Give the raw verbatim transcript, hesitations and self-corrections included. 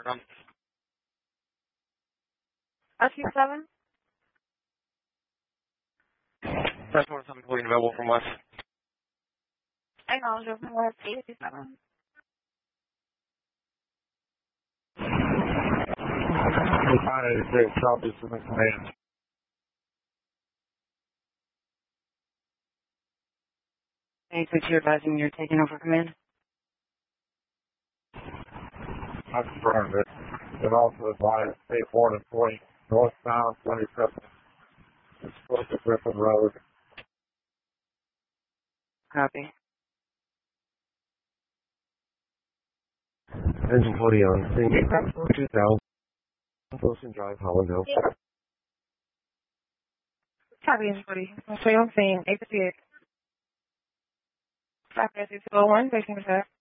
Arkham. S Q seven? That's one something completely available from West. Acknowledge from West eight two seven. nine eighty-six, Southeast from the command. Any switch you're advising you're taking over command? I confirmed it. It also advised eight four employee northbound twenty-seven. It's close to Griffin Road. Copy. Engine forty on scene. two thousand. Wilson Drive, Hollandale. Copy, engine forty. I'll show you on scene. eight fifty-eight. Traffic S two oh one, facing the